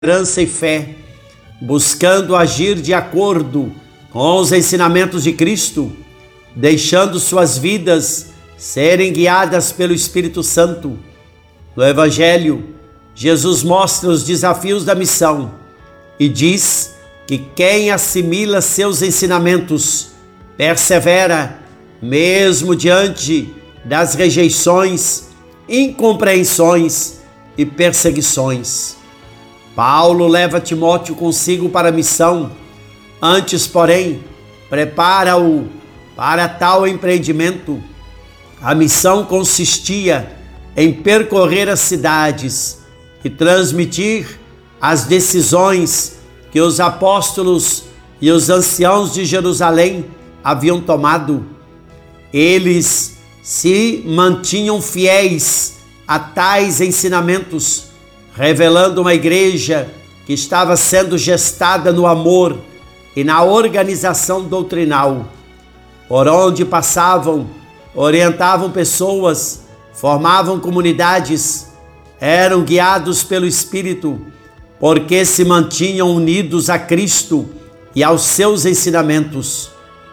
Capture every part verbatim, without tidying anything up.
esperança e fé, buscando agir de acordo com os ensinamentos de Cristo, deixando suas vidas serem guiadas pelo Espírito Santo. No Evangelho, Jesus mostra os desafios da missão e diz que quem assimila seus ensinamentos persevera, mesmo diante das rejeições, incompreensões e perseguições. Paulo leva Timóteo consigo para a missão, antes, porém, prepara-o para tal empreendimento. A missão consistia em percorrer as cidades e transmitir as decisões que os apóstolos e os anciãos de Jerusalém haviam tomado. Eles se mantinham fiéis a tais ensinamentos, revelando uma igreja que estava sendo gestada no amor e na organização doutrinal. Por onde passavam, orientavam pessoas, formavam comunidades, eram guiados pelo Espírito, porque se mantinham unidos a Cristo e aos seus ensinamentos.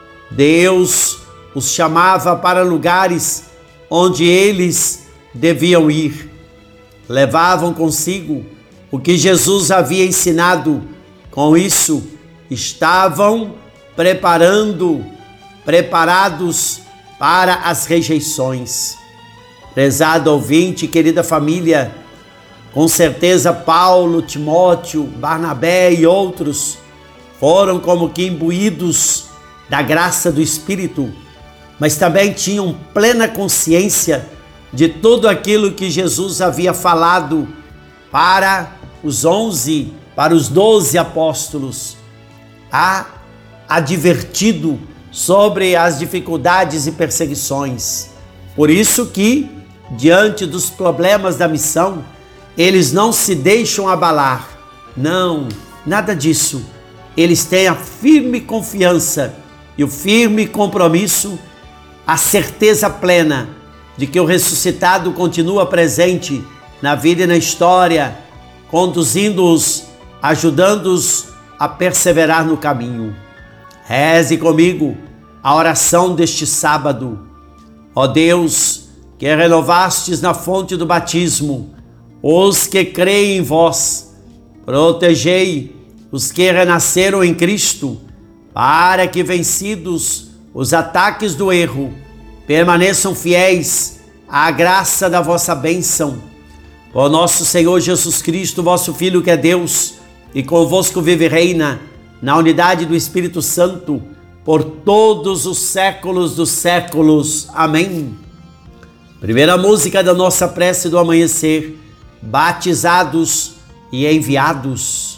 Deus os chamava para lugares onde eles deviam ir. Levavam consigo o que Jesus havia ensinado. Com isso, estavam preparando, preparados para as rejeições. Prezado ouvinte, querida família, com certeza Paulo, Timóteo, Barnabé e outros foram como que imbuídos da graça do Espírito, mas também tinham plena consciência de tudo aquilo que Jesus havia falado para os onze, para os doze apóstolos. Há advertido sobre as dificuldades e perseguições. Por isso que, diante dos problemas da missão, eles não se deixam abalar. Não, nada disso. Eles têm a firme confiança e o firme compromisso, a certeza plena de que o ressuscitado continua presente na vida e na história, conduzindo-os, ajudando-os a perseverar no caminho. Reze comigo a oração deste sábado. Ó Deus, que renovastes na fonte do batismo os que creem em vós, protegei os que renasceram em Cristo, para que, vencidos os ataques do erro, permaneçam fiéis à graça da vossa bênção. Por nosso Senhor Jesus Cristo, vosso Filho, que é Deus, e convosco vive e reina, na unidade do Espírito Santo, por todos os séculos dos séculos. Amém. Primeira música da nossa prece do amanhecer: batizados e enviados.